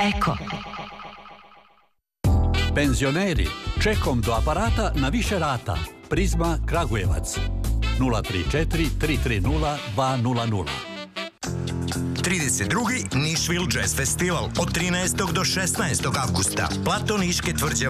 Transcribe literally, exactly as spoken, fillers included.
Eko. Penzioneri, čekom do aparata na više rata. Prizma Kragujevac. nula tri četiri tri tri nula dva nula nula. trideset drugi Nišvil Jazz Festival od trinaestog do šesnaestog avgusta. Plato Niške tvrđave